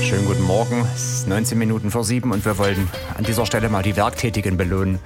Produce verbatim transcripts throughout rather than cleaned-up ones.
Schönen guten Morgen, es ist neunzehn Minuten vor sieben und wir wollen an dieser Stelle mal die Werktätigen belohnen.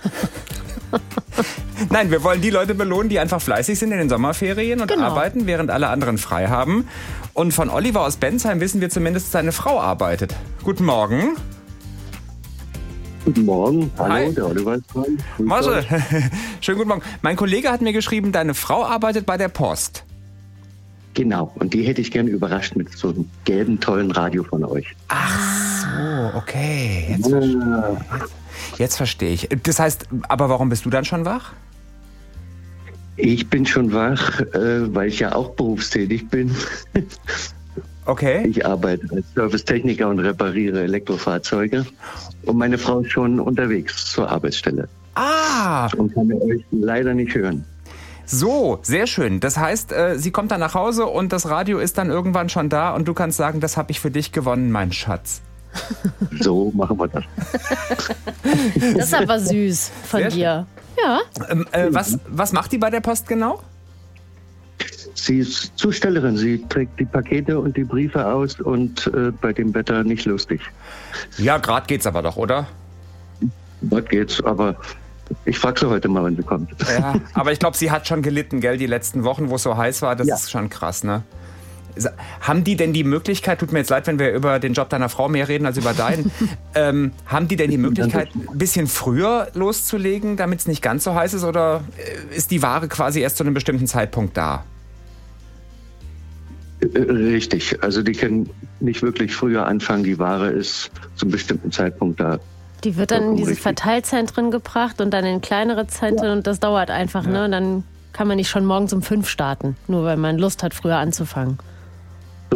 Nein, wir wollen die Leute belohnen, die einfach fleißig sind in den Sommerferien und genau. arbeiten, während alle anderen frei haben. Und von Oliver aus Bensheim wissen wir zumindest, dass seine Frau arbeitet. Guten Morgen. Guten Morgen, hallo, Hi. Der Oliver ist dran. Marcel, schönen guten Morgen. Mein Kollege hat mir geschrieben, deine Frau arbeitet bei der Post. Genau, und die hätte ich gerne überrascht mit so einem gelben, tollen Radio von euch. Ach so, okay. Jetzt, Ja. jetzt, jetzt verstehe ich. Das heißt, aber warum bist du dann schon wach? Ich bin schon wach, äh, weil ich ja auch berufstätig bin. Okay. Ich arbeite als Servicetechniker und repariere Elektrofahrzeuge. Und meine Frau ist schon unterwegs zur Arbeitsstelle. Ah, Und kann euch leider nicht hören. so, sehr schön. Das heißt, äh, sie kommt dann nach Hause und das Radio ist dann irgendwann schon da und du kannst sagen, das habe ich für dich gewonnen, mein Schatz. So machen wir das. Das ist aber süß von Sehr dir. Ja. Ähm, äh, was, was macht die bei der Post genau? Sie ist Zustellerin, sie trägt die Pakete und die Briefe aus und äh, bei dem Wetter nicht lustig. Ja, gerade geht's aber doch, oder? Dort geht's, aber ich frage sie heute mal, wenn sie kommt. Ja, aber ich glaube, sie hat schon gelitten, gell, die letzten Wochen, wo es so heiß war. Das Ja. ist schon krass, ne? Sa- Haben die denn die Möglichkeit, tut mir jetzt leid, wenn wir über den Job deiner Frau mehr reden als über deinen, ähm, haben die denn die Möglichkeit, ein bisschen früher loszulegen, damit es nicht ganz so heiß ist, oder äh, ist die Ware quasi erst zu einem bestimmten Zeitpunkt da? Äh, Richtig, also die können nicht wirklich früher anfangen, die Ware ist zu einem bestimmten Zeitpunkt da. Die wird dann in diese Richtig. Verteilzentren gebracht und dann in kleinere Zentren und das dauert einfach, ne? Und dann kann man nicht schon morgens um fünf starten, nur weil man Lust hat, früher anzufangen.